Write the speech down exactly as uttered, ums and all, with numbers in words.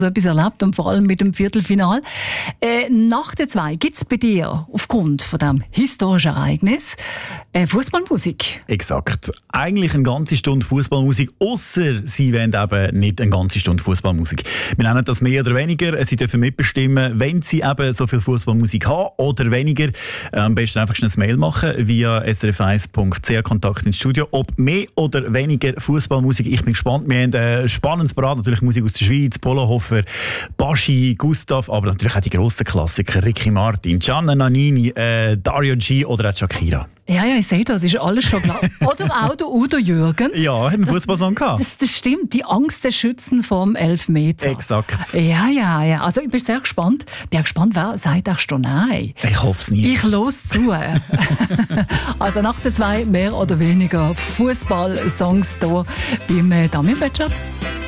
so etwas erlebt und vor allem mit dem Viertelfinal. Äh, nach der zwei gibt es bei dir aufgrund von diesem historischen Ereignis äh, Fußballmusik. Exakt. Eigentlich eine ganze Stunde Fußballmusik, ausser sie wollen eben nicht eine ganze Stunde Fußballmusik. Wir nennen das mehr oder weniger. Sie dürfen mitbestimmen, wenn sie eben so viel Fußballmusik haben oder weniger. Am besten einfach schnell ein Mail machen via s r f eins punkt c h Kontakt ins Studio. Ob mehr oder weniger Fußballmusik. Ich bin gespannt. Wir haben ein spannendes Parat. Natürlich Musik aus der Schweiz, Polohofer, Baschi, Gustav, aber natürlich auch die grossen Klassiker. Ricky Martin, Gianna Nannini, äh, Dario G oder auch Shakira. Ja, ja, ich sehe das, ist alles schon klar. Oder auch der Udo Jürgens. Ja, hat einen Fußballsong gehabt. Das, das stimmt, die Angst der Schützen vom Elfmeter. Exakt. Ja, ja, ja. Also ich bin sehr gespannt. Ich bin gespannt, wer sagt auch schon nein. Ich hoffe es nicht. Ich los zu. Also nach der zwei mehr oder weniger Fußball-Songs hier beim Damian Betschart.